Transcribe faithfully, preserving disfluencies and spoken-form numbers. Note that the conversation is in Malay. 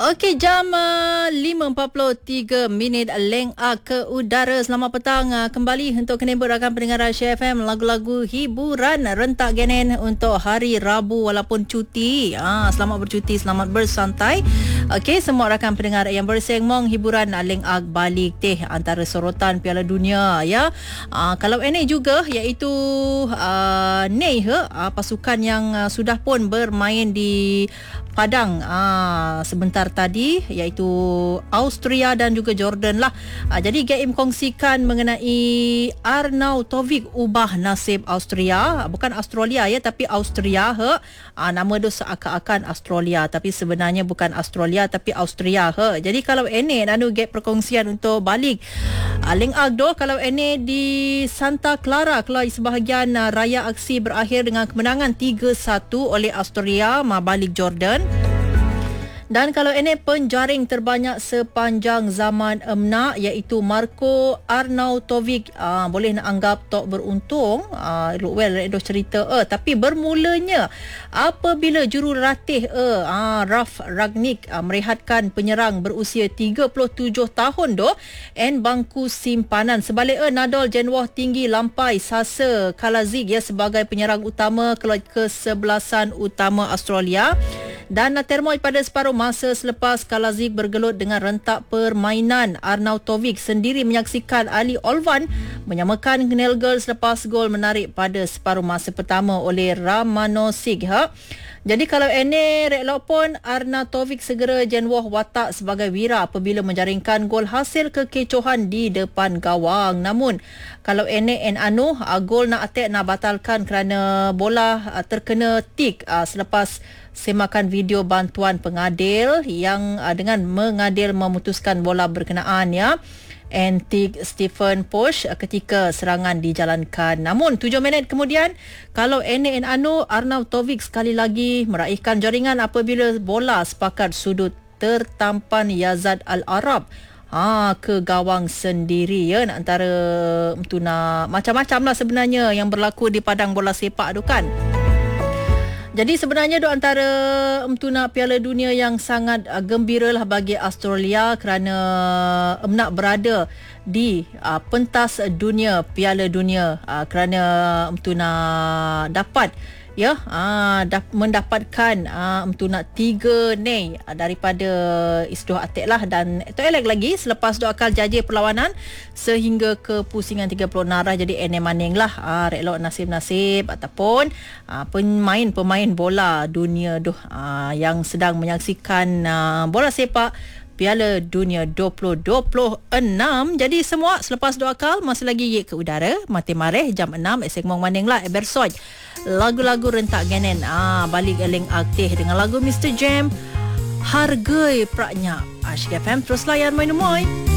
Okey, jam uh, lima empat puluh tiga minit Leng A ke udara. Selamat petang uh, kembali untuk kenebut rakan pendengar Aisyah F M, lagu-lagu hiburan rentak genen untuk hari Rabu walaupun cuti. Ah, selamat bercuti, selamat bersantai. Okey, semua rakan pendengar yang bersengmong hiburan Leng A balik teh antara sorotan Piala Dunia ya. Ah, kalau ini juga iaitu uh, Nei he, uh, pasukan yang uh, sudah pun bermain di Padang ah, sebentar tadi, iaitu Austria dan juga Jordan lah. Ah, jadi G M kongsikan mengenai Arnautovic ubah nasib Austria, bukan Australia ya, tapi Austria he. Ah, nama tu seakan-akan Australia tapi sebenarnya bukan Australia tapi Austria he. Jadi kalau ini anu get perkongsian untuk balik ah, Leng Agdo, kalau ini di Santa Clara, kalau sebahagian ah, raya aksi berakhir dengan kemenangan tiga satu oleh Austria mabalik Jordan. Dan kalau ini penjaring terbanyak sepanjang zaman emna iaitu Marko Arnautovic, uh, boleh nak anggap tok beruntung, uh, well redo cerita eh tapi bermulanya apabila jurulatih eh uh, Ralf Rangnick uh, merehatkan penyerang berusia tiga puluh tujuh tahun doh en bangku simpanan. Sebaliknya Nadal Jenwah tinggi lampai Sasa Kalazic ya sebagai penyerang utama kesebelasan utama Australia. Dan termoi pada separuh masa selepas Kalazic bergelut dengan rentak permainan. Arnautovic sendiri menyaksikan Ali Olvan menyamakan Knell Girl selepas gol menarik pada separuh masa pertama oleh Ramanosic. Ha? Jadi kalau ini reklok pun Arnautovic segera jenwah watak sebagai wira apabila menjaringkan gol hasil kekecohan di depan gawang. Namun kalau ini en anu gol nak attack nak batalkan kerana bola terkena tik selepas semakan video bantuan pengadil yang dengan mengadil memutuskan bola berkenaan ya. Antik Stephen Posch ketika serangan dijalankan. Namun tujuh minit kemudian kalau N A N Anu Arnautovic sekali lagi meraihkan jaringan apabila bola sepakat sudut tertampan Yazad Al-Arab ha, ke gawang sendiri ya. Antara tu nak macam-macam lah sebenarnya yang berlaku di padang bola sepak tu kan. Jadi sebenarnya itu antara emtuna Piala Dunia yang sangat uh, gembira lah bagi Australia kerana um, nak berada di uh, pentas dunia Piala Dunia uh, kerana emtuna dapat ya uh, dap- mendapatkan uh, emtuna tiga nei uh, daripada Isdoh Atik lah. Dan itu elak lagi selepas dua akal jajir perlawanan sehingga ke pusingan tiga puluh narah. Jadi ene maning lah uh, reklok nasib-nasib ataupun uh, pemain-pemain bola dunia doh uh, yang sedang menyaksikan uh, bola sepak Piala Dunia dua ribu dua puluh enam. Jadi semua selepas dua akal masih lagi ye ke udara mati mareh jam enam esek mong maning lah ebersoj lagu-lagu rentak genen ah balik Leng Aktih dengan lagu Mister Jam Hargai Praknya. Aisyah F M terus layan main moy.